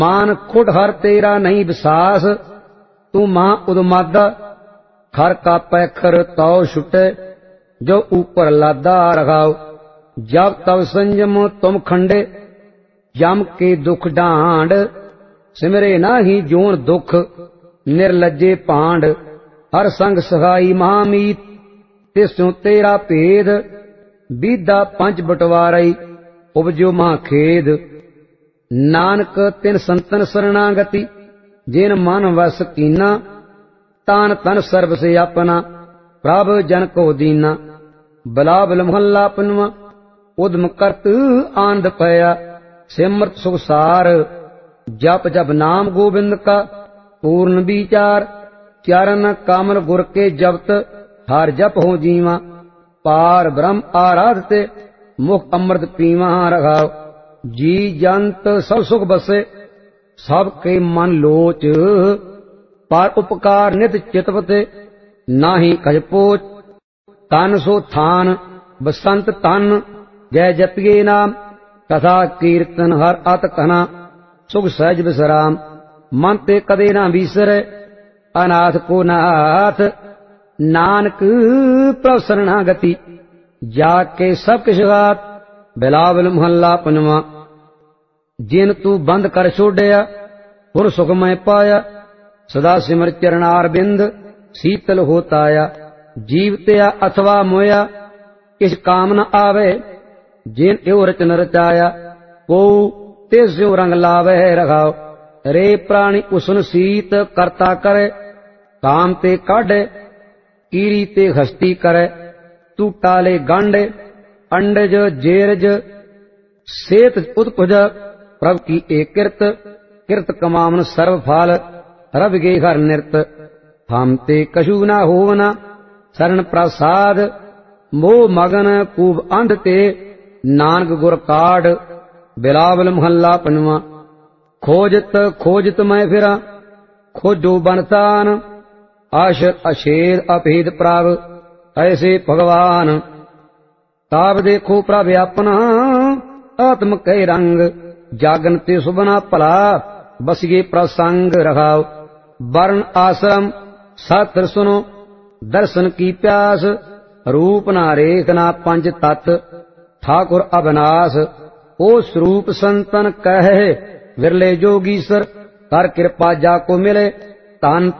मान खुद हर तेरा नहीं विसास, तू महा उदमादा खर का पैखर तौ छुटे, जो ऊपर लादा रखाओ। जब तब संयम तुम खंडे, जम के दुख डांड, सिमरे नाही जोन दुख निर्लजे पांड। हर संग सहाई महामीत, तिस्यों तेरा भेद, बीदा पंच बटवारई उपजो महाखेद। नानक तिन संतन शरणागति, जिन मन वस कीना, तान तन सर्ब से अपना, प्रभ जन को दीना। बलाबल महला पनवा, उद्म करत आनंद पया, सिमरत सुखसार। जप जप नाम गोविंद का पूर्ण विचार, चरण कमल गुर के जपत, हर जप हो जीवा। पार ब्रह्म आराधते, मुख अमृत पीवा रखाओ। जी जंत सब सुख बसे, सब के मन लोच। पर उपकार नित चितवते, नाही कछ पोच। तन सो थान बसंत तन, जय जपिए नाम। कथा कीर्तन हर अत कहना, सुख सहज विश्राम। मन ते कदे ना बीसरे, अनाथ को नाथ। नानक प्रभ शरणागति, जाके सब किश घात। बिलावल महला पंजवा। जिन तू बंद कर छोड़या, हुर सुखमय पाया। सदा सिमर चरणार बिंद, शीतल होताया। जीवतया अथवा मोया, किस काम न आवे। जिन एव रचन रचाया, को तेस्यो रंग लावे रखाओ। रे प्राणी उसन शीत करता करे, काम ते काढ़े कीरी ते हस्ती करे। तू टाले गांडे अंडज जेरज, सेत उत्पुज। प्रभ की एक किरत, किरत कमावन सर्व फाल। रव गे हर निरत, हम ते कछु न होवना। शरण प्रसाद मोह मगन कूब अंध ते, नानक गुर काढ़। बिलावल महला पंजवा। खोजत खोजत मैं फिरा, खोजो बनतान। आश अशेद अभेद प्रभ, ऐसे भगवान। ताब देखो प्रभ अपना, आत्म के रंग। जागन ते सुबना भला, बसिए प्रसंग रखाओ। वर्ण आश्रम शास्त्र सुनो, दर्शन की प्यास। रूप ना रेख ना पंच तत्व, ठाकुर अविनाश। ओ स्वरूप संतन कहे, विरले जोगीसर। कर कृपा जाको मिले, तन